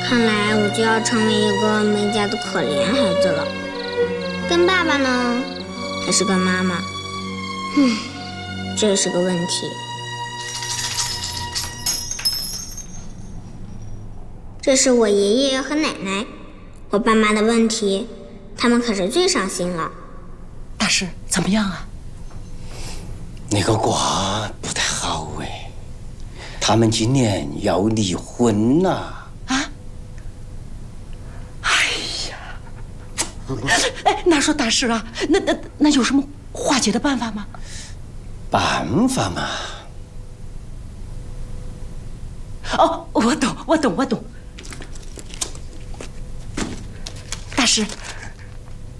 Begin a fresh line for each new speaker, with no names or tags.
看来我就要成为一个没家的可怜孩子了。跟爸爸呢，还是跟妈妈？这是个问题。这是我爷爷和奶奶，我爸妈的问题，他们可是最伤心了。
大师怎么样啊？
那个瓜不太好哎，他们今年要离婚了。
哎，那说大师啊，那有什么化解的办法吗？
办法嘛？
哦，我懂。大师，